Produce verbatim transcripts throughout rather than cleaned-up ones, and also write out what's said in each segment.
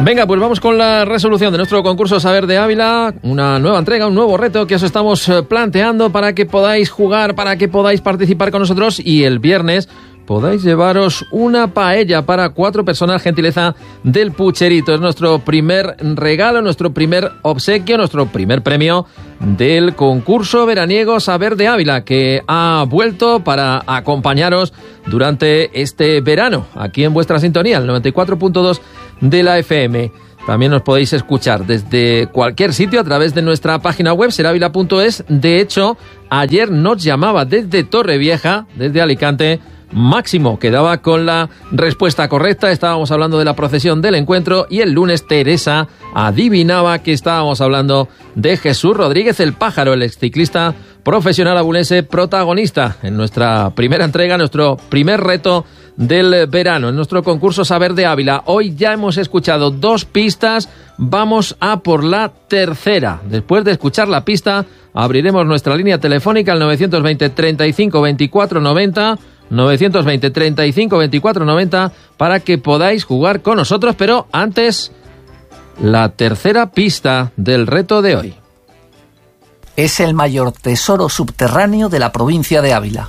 Venga, pues vamos con la resolución de nuestro concurso Saber de Ávila, una nueva entrega, un nuevo reto que os estamos planteando para que podáis jugar, para que podáis participar con nosotros y el viernes podáis llevaros una paella para cuatro personas, gentileza del Pucherito. Es nuestro primer regalo, nuestro primer obsequio, nuestro primer premio del concurso veraniego Saber de Ávila, que ha vuelto para acompañaros durante este verano, aquí en vuestra sintonía, el noventa y cuatro punto dos de la F M. También nos podéis escuchar desde cualquier sitio a través de nuestra página web, seravila punto es. De hecho, ayer nos llamaba desde Torrevieja, desde Alicante, Máximo, que daba con la respuesta correcta. Estábamos hablando de la procesión del encuentro y el lunes Teresa adivinaba que estábamos hablando de Jesús Rodríguez el Pájaro, el exciclista profesional abulense, protagonista en nuestra primera entrega, nuestro primer reto del verano, en nuestro concurso Saber de Ávila. Hoy ya hemos escuchado dos pistas, vamos a por la tercera. Después de escuchar la pista, abriremos nuestra línea telefónica al novecientos veinte, treinta y cinco, veinticuatro, noventa, novecientos veinte, treinta y cinco, veinticuatro, noventa, para que podáis jugar con nosotros, pero antes, la tercera pista del reto de hoy. Es el mayor tesoro subterráneo de la provincia de Ávila.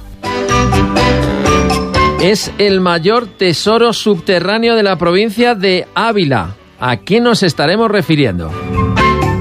Es el mayor tesoro subterráneo de la provincia de Ávila. ¿A qué nos estaremos refiriendo?